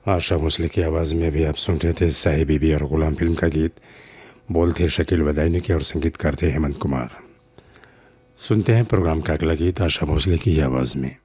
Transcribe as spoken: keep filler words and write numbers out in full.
आशा भोसले की आवाज़ में भी आप सुन रहे थे साहिब बीबी और गुलाम फिल्म का गीत। बोल थे शकील वदाइनी के और संगीतकार थे हेमंत कुमार। सुनते हैं प्रोग्राम का अगला गीत आशा भोसले की आवाज़ में।